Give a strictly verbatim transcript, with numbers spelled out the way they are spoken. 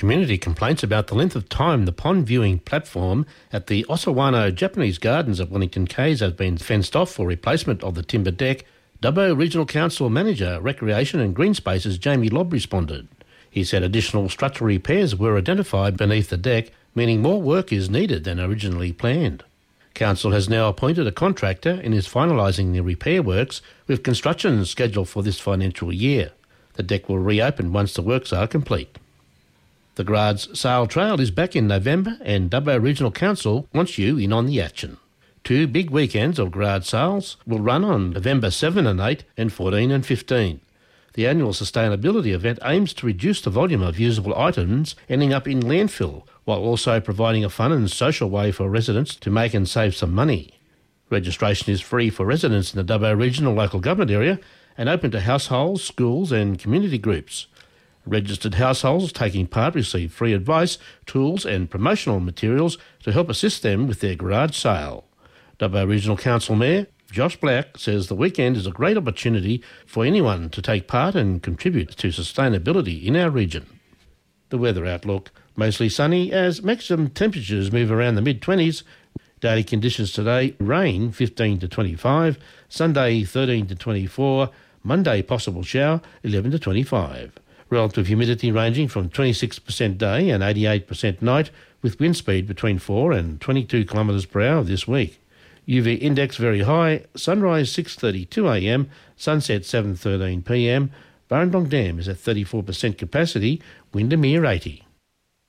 Community complaints about the length of time the pond viewing platform at the Osawano Japanese Gardens at Wellington Quays has been fenced off for replacement of the timber deck. Dubbo Regional Council Manager, Recreation and Green Spaces Jamie Lobb responded. He said additional structural repairs were identified beneath the deck, meaning more work is needed than originally planned. Council has now appointed a contractor and is finalising the repair works, with construction scheduled for this financial year. The deck will reopen once the works are complete. The Grades Sail Trail is back in November and Dubbo Regional Council wants you in on the action. Two big weekends of Grades Sails will run on November seventh and eighth and fourteen and fifteen. The annual sustainability event aims to reduce the volume of usable items ending up in landfill, while also providing a fun and social way for residents to make and save some money. Registration is free for residents in the Dubbo Regional Local Government area and open to households, schools and community groups. Registered households taking part receive free advice, tools and promotional materials to help assist them with their garage sale. Dubbo Regional Council Mayor Josh Black says the weekend is a great opportunity for anyone to take part and contribute to sustainability in our region. The weather outlook: mostly sunny as maximum temperatures move around the mid-twenties. Daily conditions today: rain fifteen to twenty-five, Sunday thirteen to twenty-four, Monday possible shower eleven to twenty-five. Relative humidity ranging from twenty-six percent day and eighty-eight percent night, with wind speed between four and twenty-two kilometres per hour this week. U V index very high, sunrise six thirty-two a m, sunset seven thirteen p m. Burrendong Dam is at thirty-four percent capacity, Windermere eighty.